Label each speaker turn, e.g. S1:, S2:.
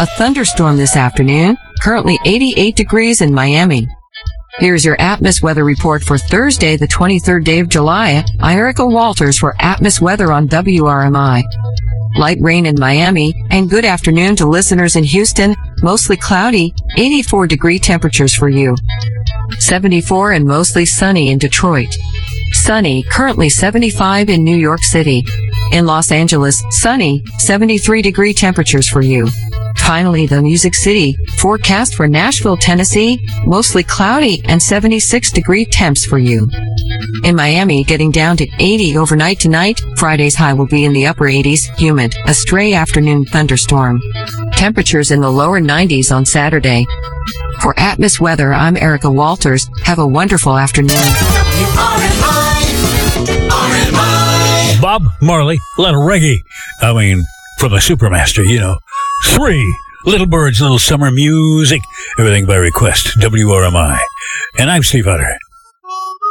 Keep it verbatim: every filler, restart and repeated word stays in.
S1: A thunderstorm this afternoon, currently eighty-eight degrees in Miami. Here's your Atmos weather report for Thursday, the twenty-third day of July. I'm Erica Walters for Atmos Weather on W R M I. Light rain in Miami, and good afternoon to listeners in Houston. Mostly cloudy, eighty-four degree temperatures for you. seventy-four and mostly sunny in Detroit. Sunny, currently seventy-five in New York City. In Los Angeles, sunny, seventy-three degree temperatures for you. Finally, the Music City, forecast for Nashville, Tennessee, mostly cloudy and seventy-six degree temps for you. In Miami, getting down to eighty overnight tonight. Friday's high will be in the upper eighties, humid, a stray afternoon thunderstorm. Temperatures in the lower nineties on Saturday. For Atmos Weather, I'm Erica Walters. Have a wonderful afternoon.
S2: Bob Marley, a lot of reggae. I mean, from a Supermaster, you know. Three Little Birds, Little Summer Music. Everything by request. W R M I. And I'm Steve Hutter.